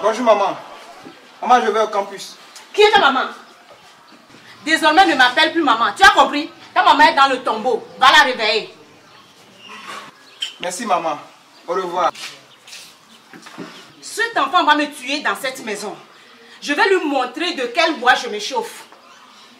Bonjour maman. Maman, je vais au campus. Qui est ta maman? Désormais, ne m'appelle plus maman. Tu as compris? Ta maman est dans le tombeau. Va la réveiller. Merci maman. Au revoir. Cet enfant va me tuer dans cette maison. Je vais lui montrer de quel bois je me chauffe.